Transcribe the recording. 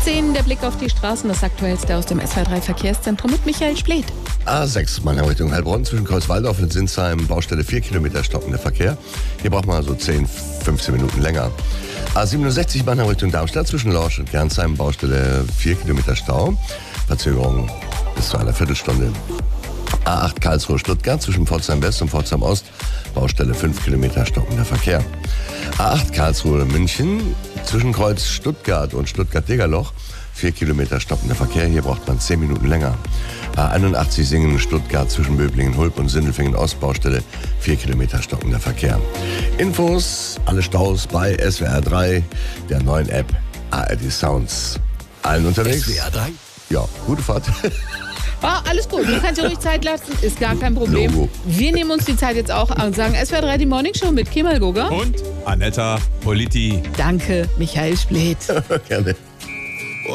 6:10 der Blick auf die Straßen, das Aktuellste aus dem SWR3 Verkehrszentrum mit Michael Spleth. A6, Mannheim Richtung Heilbronn, zwischen Kreuzwaldorf und Sinsheim, Baustelle 4 Kilometer stockender Verkehr. Hier braucht man so 10, 15 Minuten länger. A67, Mannheim Richtung Darmstadt, zwischen Lorsch und Gernsheim, Baustelle 4 Kilometer Stau. Verzögerung bis zu einer Viertelstunde. A8 Karlsruhe-Stuttgart, zwischen Pforzheim West und Pforzheim Ost, Baustelle 5 Kilometer stockender Verkehr. A8 Karlsruhe-München, zwischen Kreuz Stuttgart und Stuttgart-Degerloch, 4 Kilometer stockender Verkehr, hier braucht man 10 Minuten länger. A81 Singen-Stuttgart, zwischen Böblingen-Hulp und Sindelfingen-Ost, Baustelle 4 Kilometer stockender Verkehr. Infos, alle Staus bei SWR3, der neuen App ARD Sounds. Allen unterwegs? SWR3? Ja, gute Fahrt. Alles gut, du kannst dir ruhig Zeit lassen, ist gar kein Problem. Logo. Wir nehmen uns die Zeit jetzt auch und sagen SWR3 die Morning Show mit Kemal Goga. Und Anetta Politi. Danke, Michael Spleth. Gerne.